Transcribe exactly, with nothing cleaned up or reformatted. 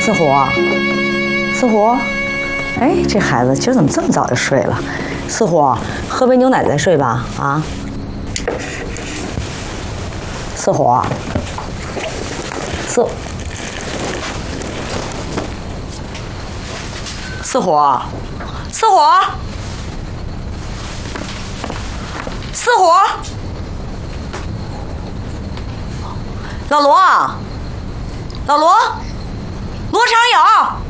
四虎，四虎，哎，这孩子今儿怎么这么早就睡了？四虎，喝杯牛奶再睡吧，啊！四虎，四四虎，四虎，四虎，老罗，老罗，罗长友。